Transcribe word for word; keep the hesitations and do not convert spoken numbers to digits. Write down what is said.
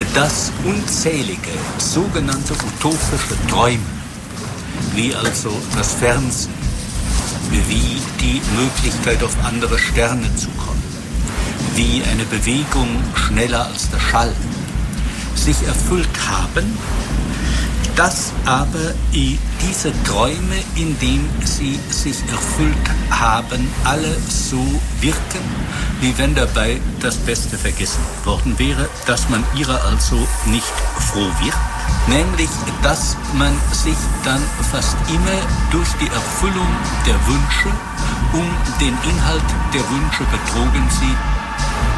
dass unzählige sogenannte utopische Träume, wie also das Fernsehen, wie die Möglichkeit, auf andere Sterne zu kommen, wie eine Bewegung schneller als der Schall, sich erfüllt haben, dass aber diese Träume, indem sie sich erfüllt haben, alle so wirken, wie wenn dabei das Beste vergessen worden wäre, dass man ihrer also nicht froh wird, nämlich dass man sich dann fast immer durch die Erfüllung der Wünsche um den Inhalt der Wünsche betrogen sieht,